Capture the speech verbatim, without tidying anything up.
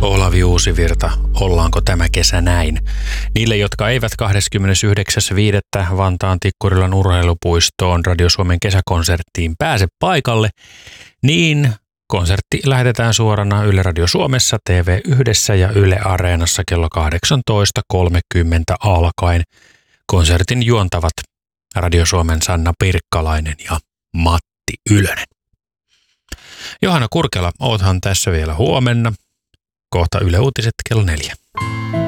Olavi Uusivirta, ollaanko tämä kesä näin? Niille, jotka eivät kahdeskymmenesyhdeksäs viidettä Vantaan Tikkurilan urheilupuistoon Radio Suomen kesäkonserttiin pääse paikalle, niin konsertti lähetetään suorana Yle Radio Suomessa, T V yhdessä ja Yle Areenassa kello kahdeksantoista kolmekymmentä alkaen. Konsertin juontavat Radio Suomen Sanna Pirkkalainen ja Matti Ylönen. Johanna Kurkela, oothan tässä vielä huomenna. Kohta Yle Uutiset kello neljä.